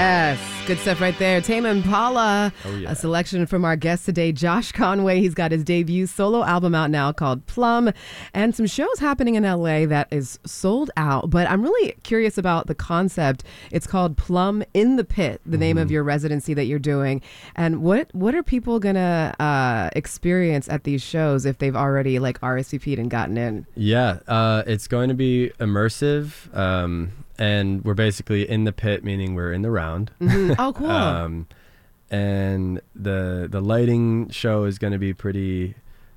Yes, good stuff right there. Tame Impala, Oh, yeah. a selection from our guest today, Josh Conway. He's got his debut solo album out now called Plum, and some shows happening in LA that is sold out. But I'm really curious about the concept. It's called Plum in the Pit, the name of your residency that you're doing. And what are people gonna experience at these shows if they've already like RSVP'd and gotten in? Yeah, it's going to be immersive. And we're basically in the pit, meaning we're in the round. Oh, cool. And the lighting show is going to be pretty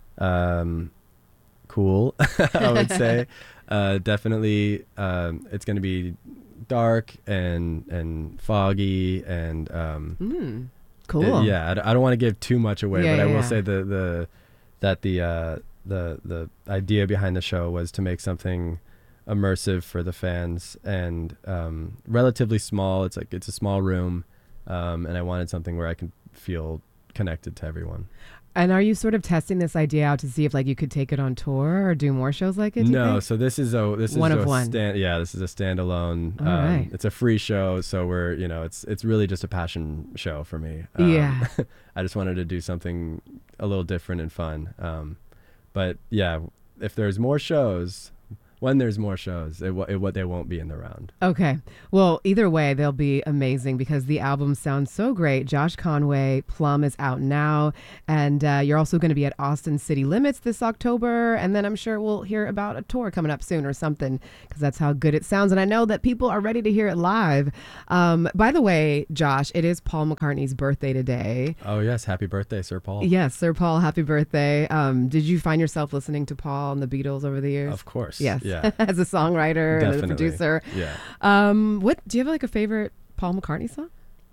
cool, I would say. Definitely, it's going to be dark and foggy and cool. yeah, I don't want to give too much away, Yeah, but I yeah, will yeah. say the idea behind the show was to make something immersive for the fans and relatively small. It's a small room, and I wanted something where I can feel connected to everyone. And are you sort of testing this idea out to see if like you could take it on tour or do more shows like it? No, so this is One of one. This is a standalone. All right. It's a free show, so it's really just a passion show for me. Yeah. I just wanted to do something a little different and fun. But yeah, if there's more shows. When there's more shows, they won't be in the round. Okay. Well, either way, they'll be amazing because the album sounds so great. Josh Conway, Plum is out now. And you're also going to be at Austin City Limits this October. And then I'm sure we'll hear about a tour coming up soon or something because that's how good it sounds. And I know that people are ready to hear it live. By the way, Josh, it is Paul McCartney's birthday today. Oh, yes. Happy birthday, Sir Paul. Yes, Sir Paul, happy birthday. Did you find yourself listening to Paul and the Beatles over the years? Of course. Yes. Yeah. As a songwriter and as a Definitely. producer. Yeah. What do you have like a favorite Paul McCartney song?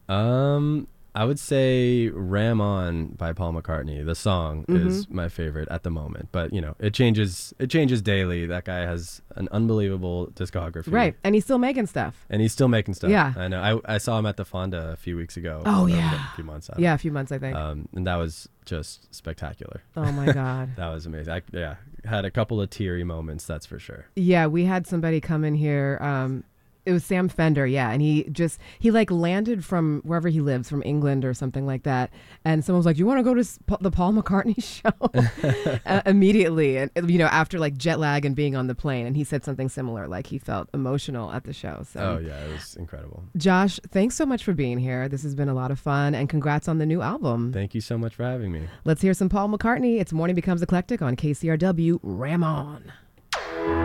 I would say Ram On by Paul McCartney. The song is my favorite at the moment, but it changes daily. That guy has an unbelievable discography. Right. And he's still making stuff. And he's still making stuff. Yeah. I know. I saw him at the Fonda a few weeks ago. Oh, Or yeah. a few months out. Yeah, a few months, I think. And that was just spectacular. Oh my God. That was amazing. Had a couple of teary moments, that's for sure. Yeah, we had somebody come in here. It was Sam Fender, yeah, and he like landed from wherever he lives, from England or something like that, and someone was like, "You want to go to the Paul McCartney show?" Immediately, and after like jet lag and being on the plane, and he said something similar, like he felt emotional at the show. So, Oh yeah, it was incredible. Josh, thanks so much for being here. This has been a lot of fun, and congrats on the new album. Thank you so much for having me. Let's hear some Paul McCartney. It's Morning Becomes Eclectic on KCRW. Ram on.